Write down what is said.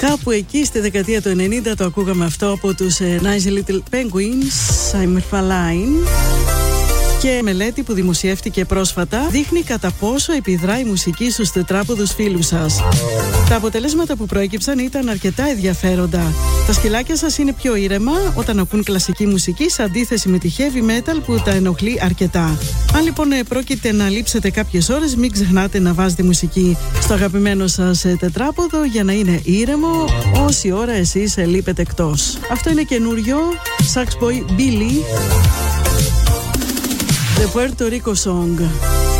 Κάπου εκεί στη δεκαετία του 90 το ακούγαμε αυτό από τους Nice Little Penguins, I'm Faline. Και μελέτη που δημοσιεύτηκε πρόσφατα δείχνει κατά πόσο επιδράει η μουσική στους τετράποδους φίλους σας. Τα αποτελέσματα που προέκυψαν ήταν αρκετά ενδιαφέροντα. Τα σκυλάκια σας είναι πιο ήρεμα όταν ακούν κλασική μουσική σε αντίθεση με τη heavy metal που τα ενοχλεί αρκετά. Αν λοιπόν πρόκειται να λείψετε κάποιες ώρες, μην ξεχνάτε να βάζετε μουσική στο αγαπημένο σας τετράποδο για να είναι ήρεμο όση ώρα εσείς λείπετε εκτός. Αυτό είναι καινούριο. Sax Boy Billy, The Puerto Rico Song.